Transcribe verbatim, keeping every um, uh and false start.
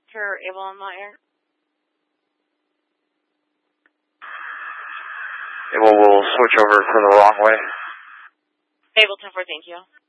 for Able on my air. Able will switch over to the wrong way. Able ten four, thank you.